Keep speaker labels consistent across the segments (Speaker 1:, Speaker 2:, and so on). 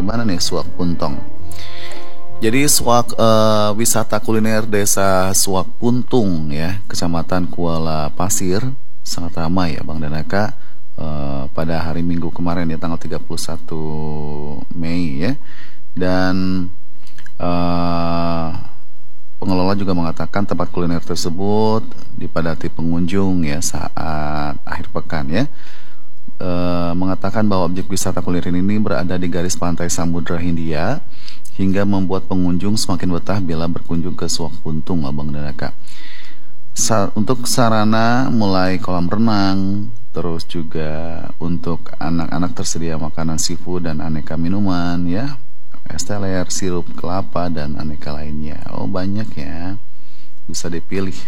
Speaker 1: gimana nih Suak Puntong? Jadi wisata kuliner desa Suak Puntung ya, Kecamatan Kuala Pasir, sangat ramai ya Bang Danaka. Pada hari Minggu kemarin ya, tanggal 31 Mei ya. Dan pengelola juga mengatakan tempat kuliner tersebut dipadati pengunjung ya saat akhir pekan ya. Mengatakan bahwa objek wisata kuliner ini berada di garis pantai Samudra Hindia hingga membuat pengunjung semakin betah bila berkunjung ke Suak Puntung, Abang Danaka. Untuk sarana mulai kolam renang, terus juga untuk anak-anak tersedia makanan seafood dan aneka minuman ya, es teler, sirup kelapa dan aneka lainnya. Oh banyak ya, bisa dipilih.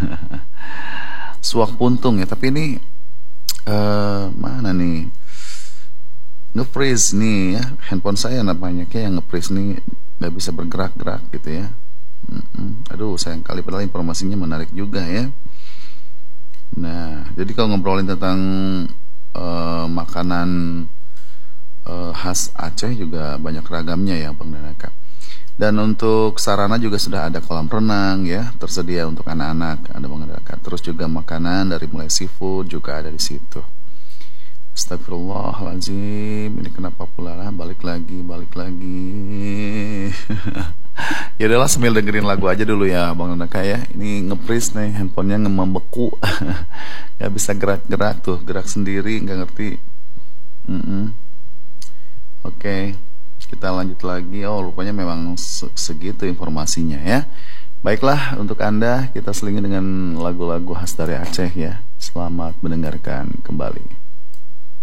Speaker 1: Suak Puntung ya, tapi ini mana nih? Nge-freeze nih ya, handphone saya namanya kayak yang nge-freeze nih, nggak bisa bergerak-gerak gitu ya. Aduh sayang kali, padahal informasinya menarik juga ya. Nah jadi kalau ngobrolin tentang makanan khas Aceh juga banyak ragamnya ya Bang Danaka. Dan untuk sarana juga sudah ada kolam renang ya, tersedia untuk anak-anak, ada Bang Danaka. Terus juga makanan dari mulai seafood juga ada di situ. Astagfirullahaladzim, ini kenapa pula lah, balik lagi. Ya udahlah, sambil dengerin lagu aja dulu ya Bang Danaka ya. Ini nge-freeze nih, handphonenya membeku. Gak bisa gerak-gerak tuh, gerak sendiri, gak ngerti. Oke, kita lanjut lagi. Oh rupanya memang segitu informasinya ya. Baiklah, untuk Anda kita selingi dengan lagu-lagu khas dari Aceh ya. Selamat mendengarkan kembali.